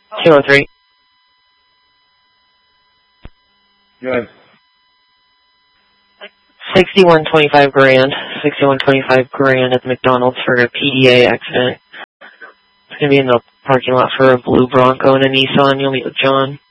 203. Go ahead. 6125 grand. 6125 grand at the McDonald's for a PDA accident. It's going to be in the parking lot for a blue Bronco and a Nissan. You'll meet with John.